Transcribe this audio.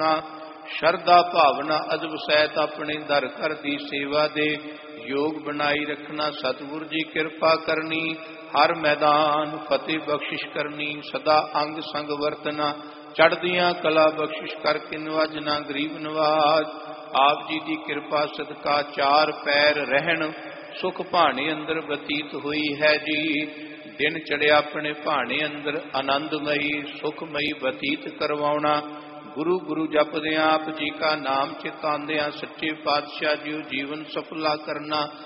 शरदा भावना अदब सहित अपने दर घर की सेवा दे योग बनाई रखना। सतगुर जी कृपा करनी, हर मैदान फतेह बख्शिश करनी। सदा अंग संग वरतना, चढ़दियां कला बख्शिश करके नवाजना। गरीब नवाज आप जी की कृपा सदका चार पैर रहन सुख भाने अंदर बतीत हुई है जी। दिन चढ़िया अपने भाने अंदर आनंदमयी सुखमयी बतीत करवाउणा। गुरु गुरु जपदे आप जी का नाम चितांदिया सच्चे पातशाह जी जीवन सफला करना।